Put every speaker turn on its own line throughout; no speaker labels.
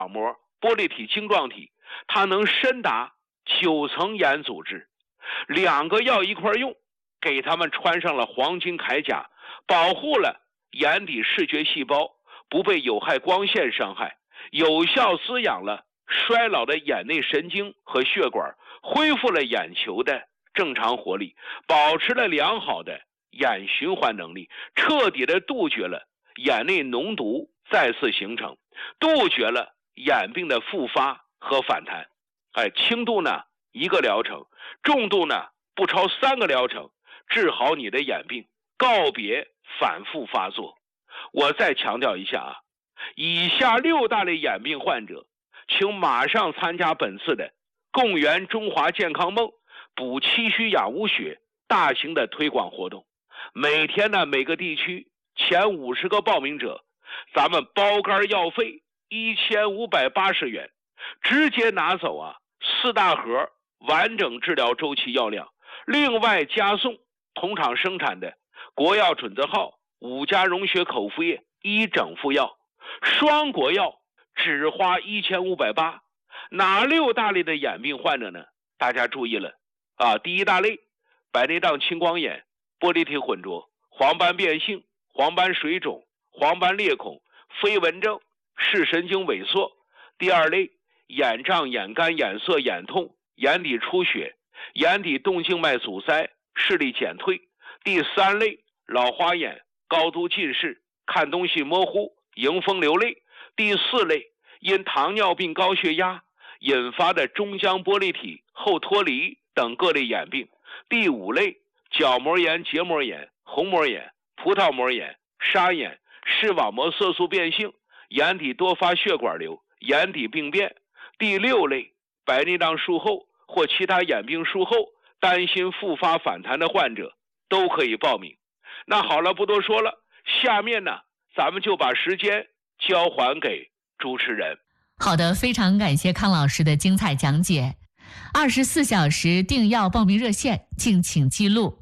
膜玻璃体晶状体，它能深达9层眼组织，2个药一块用，给他们穿上了黄金铠甲，保护了眼底视觉细胞不被有害光线伤害，有效滋养了衰老的眼内神经和血管，恢复了眼球的正常活力，保持了良好的眼循环能力，彻底的杜绝了眼内脓毒再次形成，杜绝了眼病的复发和反弹。轻度呢1个疗程，重度呢不超3个疗程，治好你的眼病，告别反复发作。我再强调一下啊，以下6大类眼病患者，请马上参加本次的共圆中华健康梦补气虚养污血大型的推广活动。每天呢，每个地区前50个报名者，咱们包干药费1580元，直接拿走啊4大盒完整治疗周期药量，另外加送同厂生产的国药准字号5加溶血口服液1整副药，双国药只花1580。哪6大类的眼病患者呢？大家注意了啊！第1大类，白内障、青光眼、玻璃体混浊、黄斑变性、黄斑水肿、黄斑裂孔、飞蚊症、视神经萎缩。第2类，眼胀、眼干、眼涩、眼痛、眼底出血、眼底动静脉阻塞、视力减退。第3类，老花眼、高度近视、看东西模糊、迎风流泪。第4类，因糖尿病、高血压引发的中浆玻璃体后脱离等各类眼病。第5类，角膜炎、结膜炎、虹膜炎、葡萄膜炎、沙眼、视网膜色素变性、眼底多发血管瘤、眼底病变。第6类，白内障术后或其他眼病术后担心复发反弹的患者都可以报名。那好了，不多说了，下面呢，咱们就把时间交还给主持人。
好的，非常感谢康老师的精彩讲解。24小时订药报名热线，敬请记录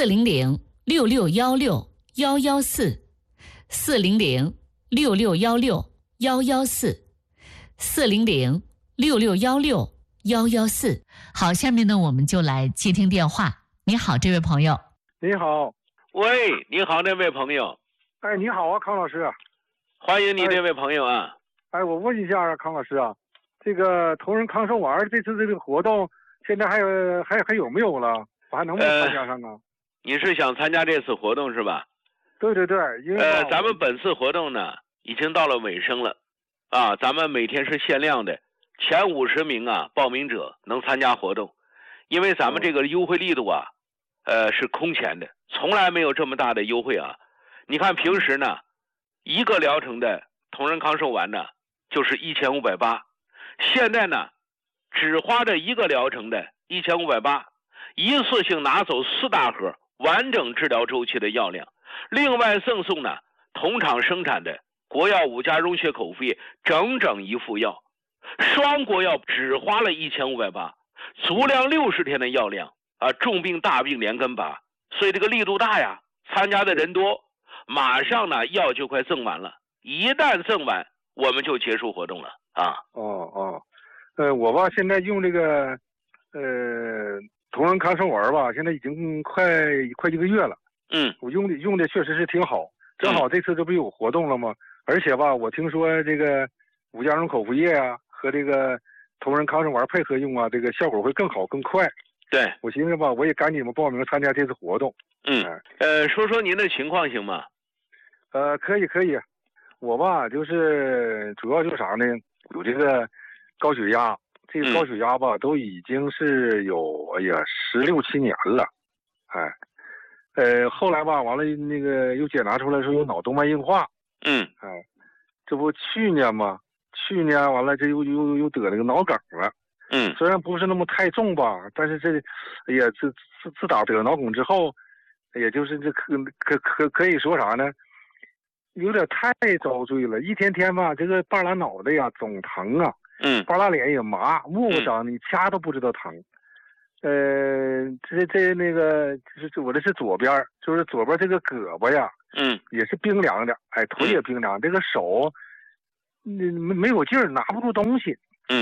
400-6616-114，400-6616-114，400-6616-114。好，下面呢，我们就来接听电话。你好，这位朋友。
你好。
喂，你好，那位朋友。
哎，你好啊，康老师。
欢迎你，这位朋友啊。
我问一下啊，康老师啊，这个同仁康寿丸这次这个活动现在还有没有了？我还能不能参加上啊？
你是想参加这次活动是吧？
对对对，因为
咱们本次活动呢已经到了尾声了啊，咱们每天是限量的，前50名啊报名者能参加活动，因为咱们这个优惠力度啊，是空前的，从来没有这么大的优惠啊。你看平时呢，1个疗程的同仁康寿丸呢就是1580，现在呢只花这1个疗程的1580，一次性拿走4大盒完整治疗周期的药量，另外赠送呢同厂生产的国药5加溶血口服液整整1副药，双国药只花了1580，足量60天的药量啊，重病大病连根拔，所以这个力度大呀，参加的人多，马上呢药就快赠完了，一旦赠完我们就结束活动了啊。
我吧现在用这个同仁康寿丸吧，现在已经快1个月了。我用的确实是挺好，正好这次这不有活动了吗？而且吧，我听说这个5加溶口服液啊和这个同仁康寿丸配合用啊，这个效果会更好更快。
对，
我寻思吧，我也赶紧报名参加这次活动。
说说您的情况行吗？
可以。我吧就是主要就是啥呢？有这个高血压，这个高血压吧都已经是有16、17年了。后来吧完了那个又检查出来说有脑动脉硬化。这不去年完了这又得那个脑梗了。虽然不是那么太重吧，但是自打得脑梗之后，也就是这可以说啥呢？有点太遭罪了，一天天吧，这个半拉脑袋呀总疼啊，半拉脸也麻，摸不着，你掐都不知道疼。那个就是我这是左边，就是左边这个胳膊呀，也是冰凉的，腿也冰凉，这个手没有劲儿，拿不住东西。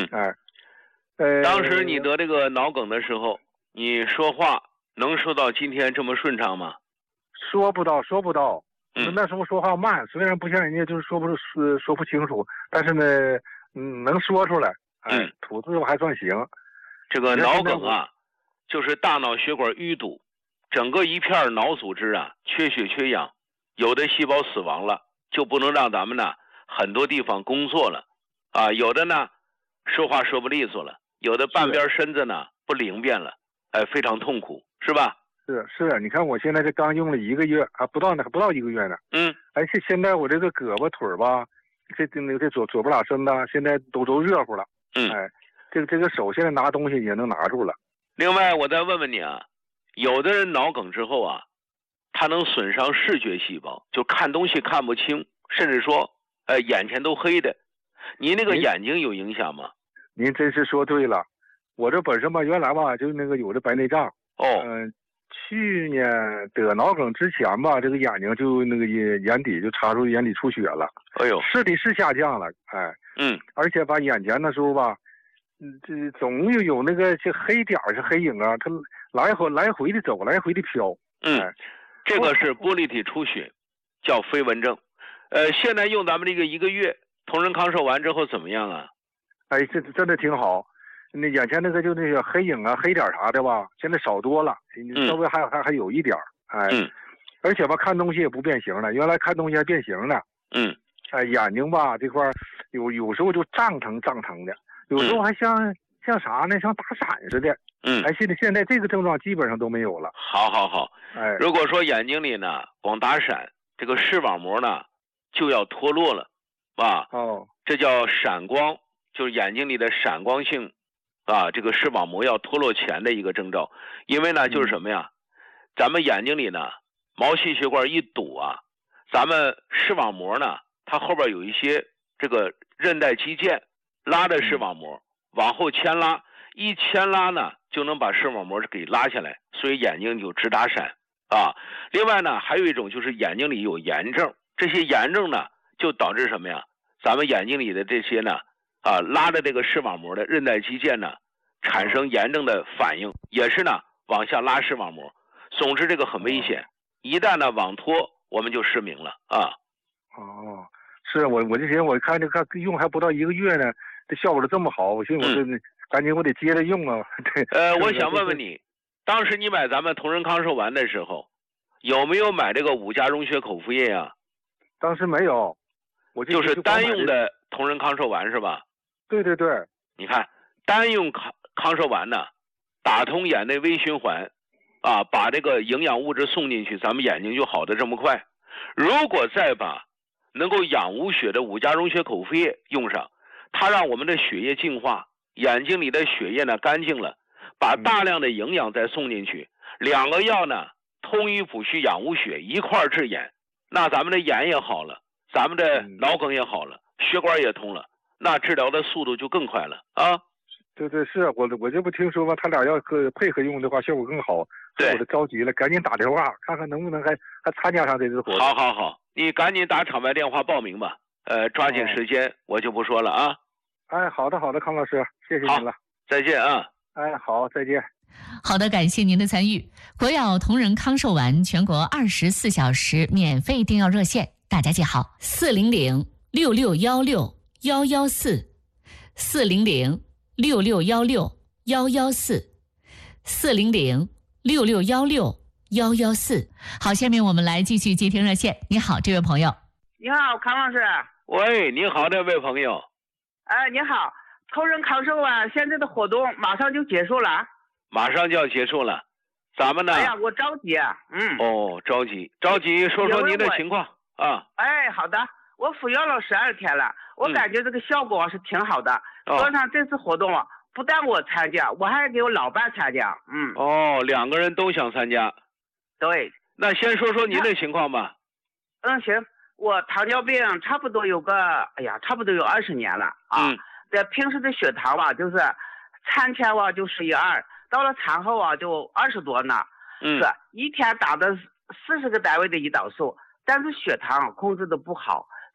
当时你得这个脑梗的时候，你说话能说到今天这么顺畅吗？
说不到。那时候说话慢，虽然不像人家就是说不清楚，但是呢，能说出来。吐字还算行。
这个脑梗啊，就是大脑血管淤堵，整个一片脑组织啊缺血缺氧，有的细胞死亡了，就不能让咱们呢很多地方工作了啊，有的呢说话说不利索了，有的半边身子呢不灵便了，非常痛苦，是吧？
是，你看我现在这刚用了1个月，还不到1个月呢。现在我这个胳膊腿吧，这左不拉伸的，现在都热乎了。这个手现在拿东西也能拿住了。
另外，我再问问你啊，有的人脑梗之后啊，他能损伤视觉细胞，就看东西看不清，甚至说，眼前都黑的。您那个眼睛有影响吗？
您真是说对了，我这本身吧，原来吧就那个有的白内障。去年得脑梗之前吧，这个眼睛就那个眼底就查出眼底出血了。视力是下降了，而且吧眼前的时候吧，这总有那个这黑点是黑影啊，它来回的走，来回的飘。
这个是玻璃体出血，叫飞蚊症。现在用咱们这个1个月同仁康寿完之后怎么样啊？
这真的挺好。那眼前那个就那个黑影啊、黑点啥的吧，现在少多了，稍微还有一点。而且吧，看东西也不变形了，原来看东西还变形呢。眼睛吧这块有时候就胀疼的，有时候还像啥呢？像打闪似的。现在这个症状基本上都没有了。
好。如果说眼睛里呢光打闪，这个视网膜呢就要脱落了，这叫闪光，就是眼睛里的闪光性这个视网膜要脱落前的一个征兆。因为呢就是什么呀，咱们眼睛里呢毛细血管一堵啊，咱们视网膜呢它后边有一些这个韧带肌腱拉着视网膜往后牵拉，一牵拉呢就能把视网膜给拉下来，所以眼睛就直打闪另外呢还有一种就是眼睛里有炎症，这些炎症呢就导致什么呀，咱们眼睛里的这些呢拉着这个视网膜的韧带肌腱呢产生炎症的反应，也是呢往下拉视网膜。总之这个很危险，一旦呢往脱我们就失明了
是我这些我看用还不到1个月呢，这效果这么好，我寻思我赶紧我得接着用啊。
我想问问你，当时你买咱们同仁康寿丸的时候，有没有买这个5价溶血口服液啊？
当时没有，我
就是单用的同仁康寿丸是吧？
对。
你看单用康寿丸呢，打通眼内微循环把这个营养物质送进去，咱们眼睛就好的这么快。如果再把能够养无血的5价溶血口服液用上，它让我们的血液净化，眼睛里的血液呢干净了，把大量的营养再送进去，2个药呢通瘀补虚养无血一块治眼，那咱们的眼也好了，咱们的脑梗也好了，血管也通了，那治疗的速度就更快了
对，是我这不听说吗？他俩要配合用的话，效果更好。
对，
我都着急了，赶紧打电话看看能不能还参加上这次活动。
好，你赶紧打场外电话报名吧。抓紧时间，我就不说了啊。
好的，康老师，谢谢您了。
再见啊。
好，再见。
好的，感谢您的参与。国药同仁康寿丸全国24小时免费订药热线，大家记好400-6616-114，400-6616-114。好，下面我们来继续接听热线。你好，这位朋友。
你好，康老师。
喂，你好，这位朋友。
你好，同仁康寿丸现在的活动马上就结束了。
马上就要结束了，咱们呢？
我着急。
着急，说说您的情况
好的，我服药了12天了，我感觉这个效果是挺好的。加上这次活动不但我参加，我还给我老伴参加。
2个人都想参加。
对。
那先说说您的情况吧。
行，我糖尿病差不多有20年了在平时的血糖就是餐前就11.2，到了餐后就20多呢。是一天打的40个单位的胰岛素，但是血糖控制的不好，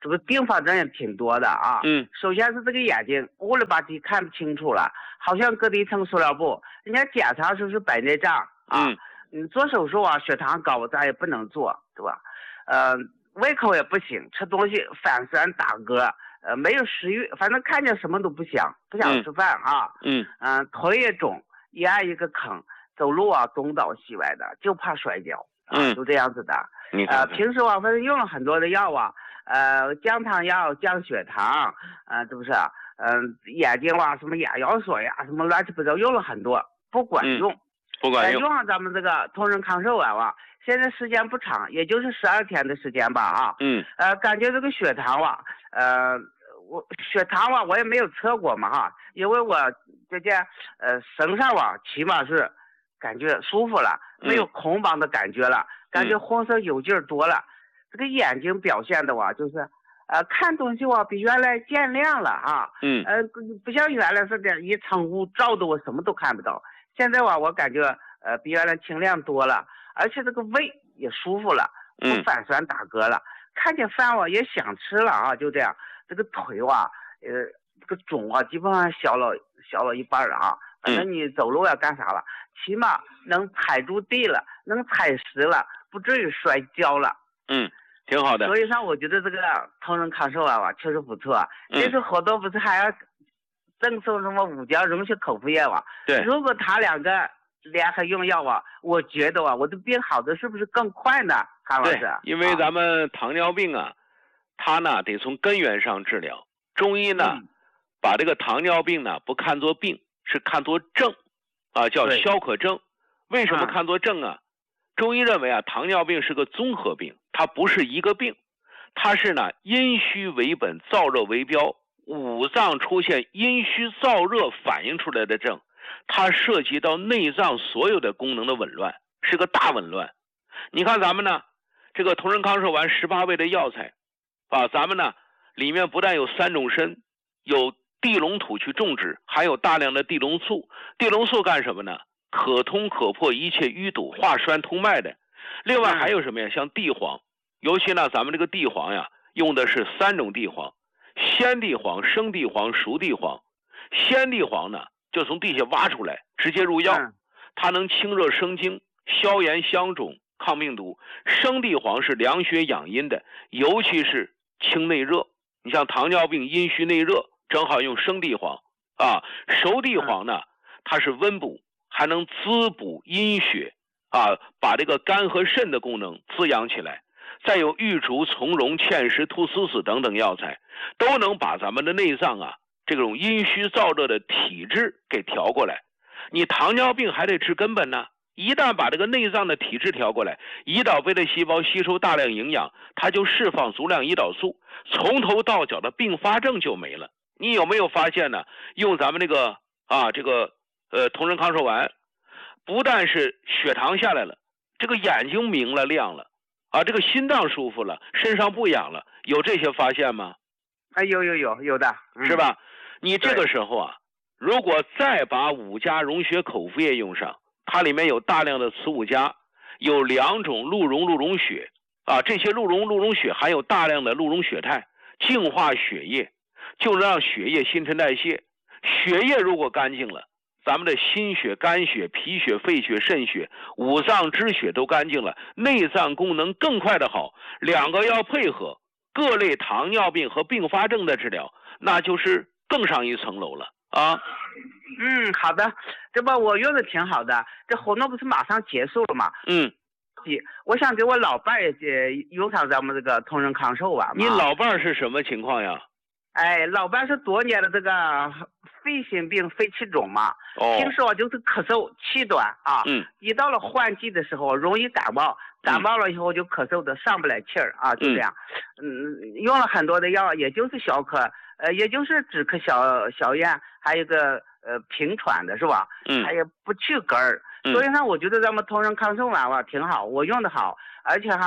是不是并发症也挺多的啊？首先是这个眼睛乌里吧唧看不清楚了，好像隔了一层塑料布。人家检查说是白内障啊，做手术啊，血糖高咱也不能做，对吧？胃口也不行，吃东西反酸打嗝，没有食欲，反正看见什么都不想吃饭啊。腿也肿，一按一个坑，走路啊东倒西歪的，就怕摔跤啊，就这样子的。平时反正用了很多的药啊，降糖药、降血糖，是不是？眼睛什么眼药水呀，什么乱七八糟用了很多，不管用。
不管用。
用上咱们这个同仁康寿丸现在时间不长，也就是12天的时间吧啊。感觉这个血糖血糖我也没有测过嘛哈，因为我这件身上起码是感觉舒服了，没有空茫的感觉了，感觉红色有劲儿多了。这个眼睛表现的就是看东西比原来见亮了啊。不像原来是这一层雾照的我什么都看不到，现在我感觉比原来清亮多了，而且这个胃也舒服了，不反酸打嗝了，看见饭也想吃了啊，就这样。这个腿这个肿基本上小了一半啊。反正你走路干啥了，起码能踩住地了，能踩实了，不至于摔跤了。
挺好的。
所以上我觉得这个同仁康寿丸确实不错。这次好多不是还要赠送什么5加溶血口服液
对。
如果他2个联合用药我觉得我的病好的是不是更快呢？韩老师。
对，因为咱们糖尿病它呢得从根源上治疗。中医呢，把这个糖尿病呢不看作病，是看作症叫消渴症。为什么看作症啊？中医认为糖尿病是个综合病，它不是一个病，它是呢阴虚为本，燥热为标，五脏出现阴虚燥热反映出来的症，它涉及到内脏所有的功能的紊乱，是个大紊乱。你看咱们呢，这个同仁康寿丸18味的药材咱们呢里面不但有3种参，有地龙土去种植，还有大量的地龙素。地龙素干什么呢？可通可破一切淤堵，化栓通脉的。另外还有什么呀？像地黄，尤其呢咱们这个地黄用的是3种地黄，鲜地黄、生地黄、熟地黄。鲜地黄呢就从地下挖出来直接入药，它能清热生津、消炎消肿、抗病毒。生地黄是凉血养阴的，尤其是清内热。你像糖尿病阴虚内热，正好用生地黄熟地黄呢它是温补，还能滋补阴血把这个肝和肾的功能滋养起来。再有玉竹、从容、芡实、菟丝子等等药材，都能把咱们的内脏这种阴虚燥热的体质给调过来。你糖尿病还得治根本呢，一旦把这个内脏的体质调过来，胰岛贝塔细胞吸收大量营养，它就释放足量胰岛素，从头到脚的并发症就没了。你有没有发现呢？用咱们这个同仁康寿丸，不但是血糖下来了，这个眼睛明了亮了这个心脏舒服了，身上不痒了，有这些发现吗？
有的，
是吧？你这个时候如果再把5加溶血口服液用上，它里面有大量的磁5加，有2种鹿茸血这些鹿茸血含有大量的鹿茸血肽，净化血液，就能让血液新陈代谢。血液如果干净了，咱们的心血、肝血、脾血、肺血、肾血、五脏之血都干净了，内脏功能更快的好。2个要配合，各类糖尿病和并发症的治疗，那就是更上一层楼了
好的，这不我用的挺好的，这活动不是马上结束了吗？我想给我老伴也用上咱们这个同仁康寿丸。
你老伴是什么情况呀？
老伴是多年的这个肺心病、肺气肿嘛。平时就是咳嗽、气短一到了换季的时候容易感冒，感冒了以后就咳嗽的上不来气儿就这样。用了很多的药，也就是小咳，也就是止咳小咽，还有个平喘的是吧？还有不去根儿。所以呢，我觉得咱们同仁康寿丸挺好，我用的好，而且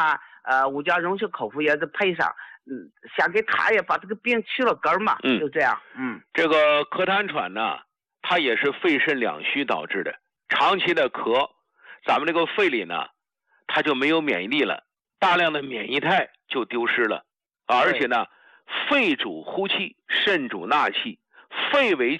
5加溶血口服液配上，想给他也把这个病去了根儿嘛，就这样。
这个咳痰喘呢，它也是肺肾两虚导致的，长期的咳，咱们这个肺里呢，它就没有免疫力了，大量的免疫肽就丢失了而且呢， 肺主呼气，肾主纳气，肺为